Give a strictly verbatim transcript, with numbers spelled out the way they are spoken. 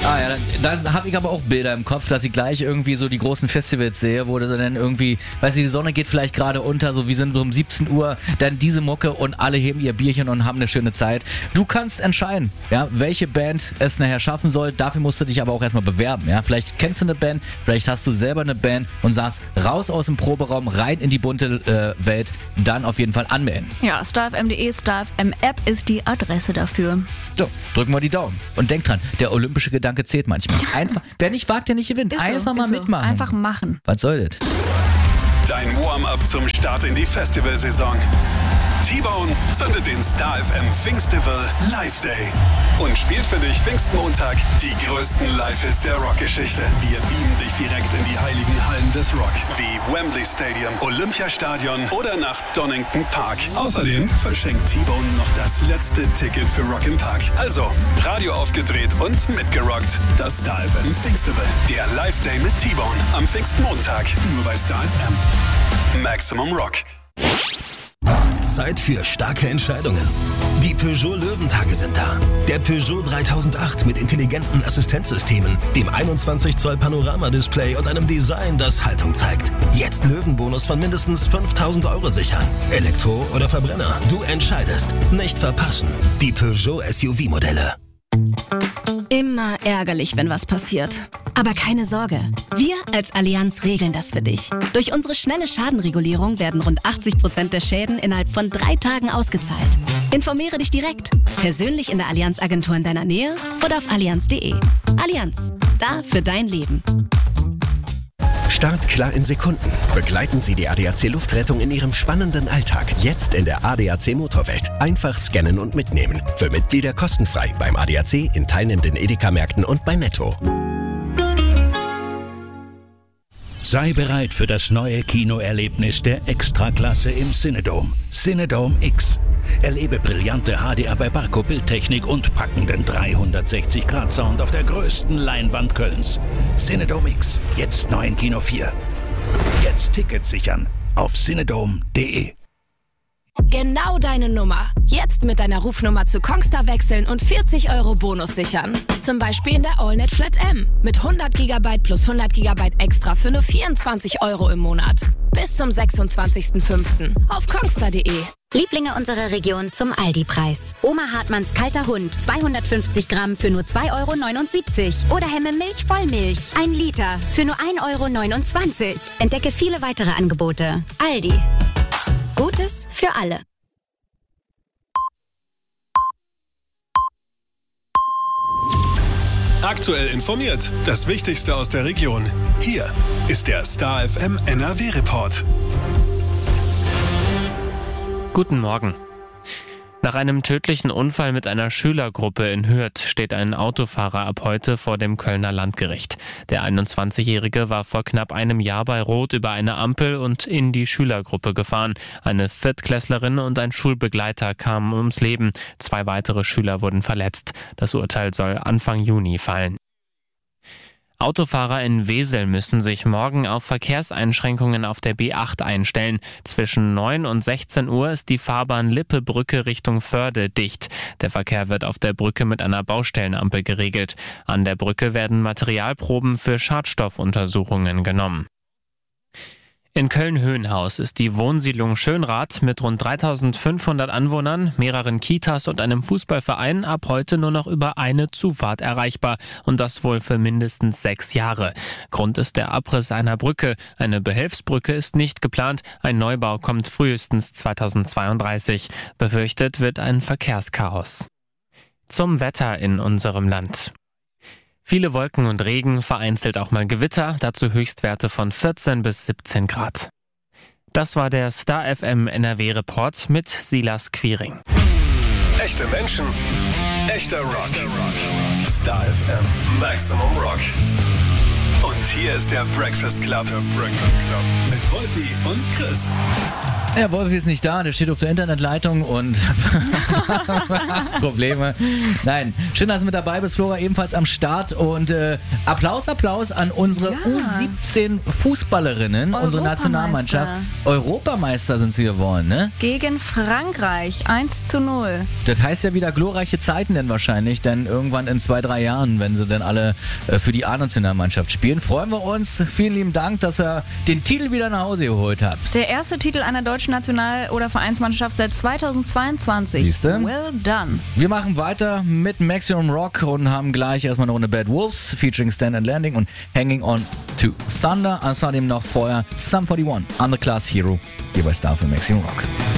Ah ja, da, da habe ich aber auch Bilder im Kopf, dass ich gleich irgendwie so die großen Festivals sehe, wo du dann irgendwie, weißt du, die Sonne geht vielleicht gerade unter, so wir sind so um siebzehn Uhr, dann diese Mucke und alle heben ihr Bierchen und haben eine schöne Zeit. Du kannst entscheiden, ja, welche Band es nachher schaffen soll, dafür musst du dich aber auch erstmal bewerben, ja. Vielleicht kennst du eine Band, vielleicht hast du selber eine Band und sagst, raus aus dem Proberaum, rein in die bunte äh, Welt, dann auf jeden Fall anmelden. Ja, starfm punkt de, StarFM-App ist die Adresse dafür. So, drücken wir die Daumen. Und denk dran, der olympische Gedanke zählt manchmal. Einfach, wer nicht wagt, der nicht gewinnt. Ist Einfach so, mal ist so. mitmachen. Einfach machen. Was soll das? Dein Warm-up zum Start in die Festivalsaison. T-Bone zündet den StarFM Pfingstival Live Day und spielt für dich Pfingstmontag die größten Live-Hits der Rockgeschichte. Wir beamen dich direkt in die heiligen Hallen des Rock, wie Wembley Stadium, Olympiastadion oder nach Donington Park. Außerdem verschenkt T-Bone noch das letzte Ticket für Rock im Park. Also, Radio aufgedreht und mitgerockt. Das StarFM Pfingstival, der Live Day mit T-Bone am Pfingstmontag, nur bei StarFM. Maximum Rock. Zeit für starke Entscheidungen. Die Peugeot Löwentage sind da. Der Peugeot dreitausendacht mit intelligenten Assistenzsystemen, dem einundzwanzig Zoll Panoramadisplay und einem Design, das Haltung zeigt. Jetzt Löwenbonus von mindestens fünftausend Euro sichern. Elektro oder Verbrenner, du entscheidest. Nicht verpassen. Die Peugeot S U V-Modelle. Immer ärgerlich, wenn was passiert. Aber keine Sorge, wir als Allianz regeln das für dich. Durch unsere schnelle Schadenregulierung werden rund achtzig Prozent der Schäden innerhalb von drei Tagen ausgezahlt. Informiere dich direkt, persönlich in der Allianz-Agentur in deiner Nähe oder auf allianz punkt de. Allianz, da für dein Leben. Start klar in Sekunden. Begleiten Sie die A D A C Luftrettung in Ihrem spannenden Alltag. Jetzt in der A D A C Motorwelt. Einfach scannen und mitnehmen. Für Mitglieder kostenfrei beim A D A C, in teilnehmenden Edeka-Märkten und bei Netto. Sei bereit für das neue Kinoerlebnis der Extraklasse im Cinedome. Cinedome X. Erlebe brillante H D R bei Barco Bildtechnik und packenden dreihundertsechzig Grad Sound auf der größten Leinwand Kölns. Cinedome X, jetzt neu in Kino vier. Jetzt Tickets sichern auf cinedome punkt de. Genau deine Nummer. Jetzt mit deiner Rufnummer zu Kongstar wechseln und vierzig Euro Bonus sichern. Zum Beispiel in der AllNet Flat M. Mit hundert Gigabyte plus hundert Gigabyte extra für nur vierundzwanzig Euro im Monat. Bis zum sechsundzwanzigsten fünften auf kongstar punkt de. Lieblinge unserer Region zum Aldi-Preis. Oma Hartmanns kalter Hund, zweihundertfünfzig Gramm für nur zwei Euro neunundsiebzig. Oder Hemme Milch Vollmilch, ein Liter für nur ein Euro neunundzwanzig. Entdecke viele weitere Angebote. Aldi. Gutes für alle. Aktuell informiert. Das Wichtigste aus der Region. Hier ist der StarFM N R W-Report. Guten Morgen. Nach einem tödlichen Unfall mit einer Schülergruppe in Hürth steht ein Autofahrer ab heute vor dem Kölner Landgericht. Der einundzwanzigjährige war vor knapp einem Jahr bei Rot über eine Ampel und in die Schülergruppe gefahren. Eine Viertklässlerin und ein Schulbegleiter kamen ums Leben. Zwei weitere Schüler wurden verletzt. Das Urteil soll Anfang Juni fallen. Autofahrer in Wesel müssen sich morgen auf Verkehrseinschränkungen auf der B acht einstellen. Zwischen neun und sechzehn Uhr ist die Fahrbahn Lippe-Brücke Richtung Förde dicht. Der Verkehr wird auf der Brücke mit einer Baustellenampel geregelt. An der Brücke werden Materialproben für Schadstoffuntersuchungen genommen. In Köln-Höhenhaus ist die Wohnsiedlung Schönrath mit rund dreitausendfünfhundert Anwohnern, mehreren Kitas und einem Fußballverein ab heute nur noch über eine Zufahrt erreichbar und das wohl für mindestens sechs Jahre. Grund ist der Abriss einer Brücke. Eine Behelfsbrücke ist nicht geplant. Ein Neubau kommt frühestens zweitausendzweiunddreißig. Befürchtet wird ein Verkehrschaos. Zum Wetter in unserem Land. Viele Wolken und Regen, vereinzelt auch mal Gewitter, dazu Höchstwerte von vierzehn bis siebzehn Grad. Das war der StarFM N R W-Report mit Silas Quiring. Echte Menschen, echter Rock. StarFM Maximum Rock. Und hier ist der Breakfast Club. Der Breakfast Club. Mit Wolfi und Chris. Ja, Wolfi ist nicht da, der steht auf der Internetleitung und Probleme. Nein, schön, dass du mit dabei bist, Flora, ebenfalls am Start und äh, Applaus, Applaus an unsere Ja. U siebzehn Fußballerinnen, unsere Nationalmannschaft. Europameister sind sie geworden, ne? Gegen Frankreich, eins zu null. Das heißt ja wieder glorreiche Zeiten denn wahrscheinlich, denn irgendwann in zwei, drei Jahren, wenn sie dann alle äh, für die A-Nationalmannschaft spielen, freuen wir uns. Vielen lieben Dank, dass ihr den Titel wieder nach Hause geholt habt. Der erste Titel einer deutschen National- oder Vereinsmannschaft seit zweitausendzweiundzwanzig. Siehste? Well done. Wir machen weiter mit Maximum Rock und haben gleich erstmal eine Runde Bad Wolves featuring Stand and Landing und Hanging On to Thunder. Außerdem noch vorher Sum forty-one, Underclass Hero, hier bei Star für Maximum Rock.